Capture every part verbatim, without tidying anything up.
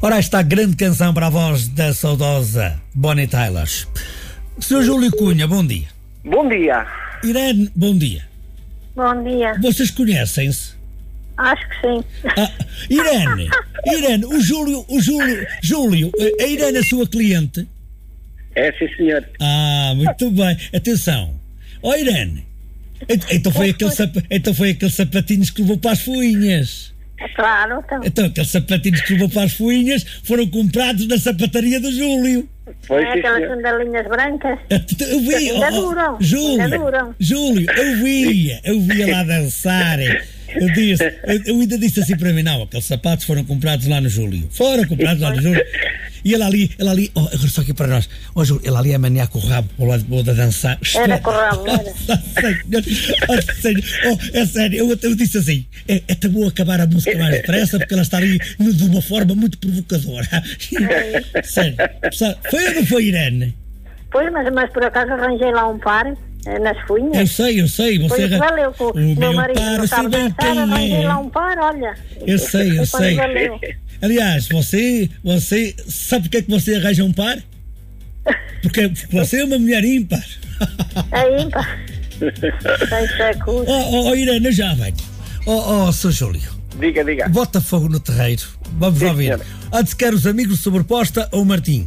Ora, esta grande canção para a voz da saudosa Bonnie Tyler. senhor Júlio Cunha, bom dia. Bom dia. Irene, bom dia. Bom dia. Vocês conhecem-se? Acho que sim. Ah, Irene, Irene, o Júlio, o Júlio, Júlio, a Irene é sua cliente? É, sim, senhor. Ah, muito bem. Atenção. Ó, Irene, então foi, aquele sap... então foi aqueles sapatinhos que levou para as fuinhas. É claro, então. Então aqueles sapatinhos que levou para as fuinhas foram comprados na sapataria do Júlio. Foi, É sim, aquelas senhor. sandalinhas brancas. Eu vi, Ainda oh, oh, duram, Júlio, ainda duram. Júlio, eu via, eu via lá dançar. Eu, disse, eu, eu ainda disse assim para mim, não, aqueles sapatos foram comprados lá no Júlio. Foram comprados lá no Júlio. E ele ali, ele ali, oh, agora só aqui para nós, oh, Júlio, ele ali é maniar com o rabo para o lado de a dançar. Era com o rabo, era. Oh, senhor, oh, senhor, oh, é sério, eu, eu disse assim, é, é tão bom acabar a música mais depressa porque ela está ali de uma forma muito provocadora. Sério, foi ou não foi, Irene? Pois, mas, mas por acaso arranjei lá um par eh, nas Eu funhas. sei, eu sei. Você Pois valeu, que o, o meu meu marido par, não eu sei sabe bem dançar, quem arranjei é. lá um par, olha. Eu sei, eu Depois sei. valeu. Aliás, você, você sabe porque é que você arranja um par? Porque, porque você é uma mulher ímpar. É ímpar. Isso é curto. Oh, oh, oh, Irene, eu já venho. Oh, oh, seu Júlio, Diga, diga. bota fogo no terreiro. Vamos Sim, lá ver. senhora. Antes quer os amigos de sobreposta ou o Martim?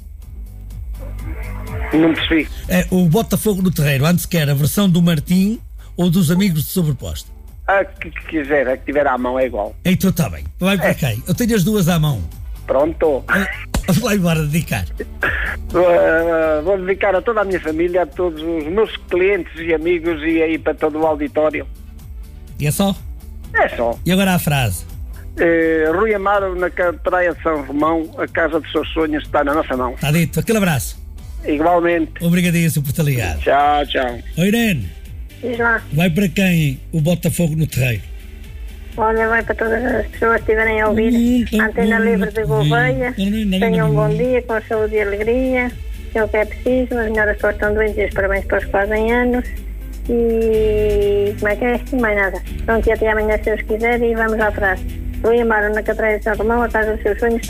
Não percebi. É, o bota fogo no terreiro. Antes quer a versão do Martim ou dos amigos de sobreposta? A que, que quiser, a que tiver à mão é igual. Então está bem. Vai para quem? Eu tenho as duas à mão. Pronto. Vai embora dedicar. Uh, vou dedicar a toda a minha família, a todos os meus clientes e amigos e aí para todo o auditório. E é só? É só. E agora a frase. Uh, Rui Amaro, na ca- praia de São Romão, a casa dos seus sonhos está na nossa mão. Está dito. Aquele abraço. Igualmente. Obrigadíssimo por ter ligado. Tchau, tchau. Ô, Irene, Diz lá. vai para quem o Botafogo no terreiro? Olha, vai para todas as pessoas que estiverem a ouvir. Hum, Antena hum, Livre de hum, Gouveia. hum, hum, hum, Tenham um hum, bom hum. dia, com saúde e alegria. Que é o que é preciso. As melhoras para os que estão doentes e os parabéns para os que fazem anos. E como é que é? Mais nada. Pronto, e até amanhã se Deus quiser e vamos à frase. Rui Amaro, na Catraia de São Romão, a casa dos seus sonhos está